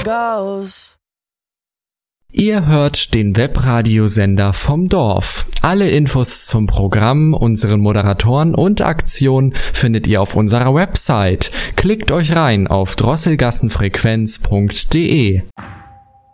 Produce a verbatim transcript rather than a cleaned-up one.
goes. Ihr hört den Webradiosender vom Dorf. Alle Infos zum Programm, unseren Moderatoren und Aktionen findet ihr auf unserer Website. Klickt euch rein auf drosselgassenfrequenz punkt de.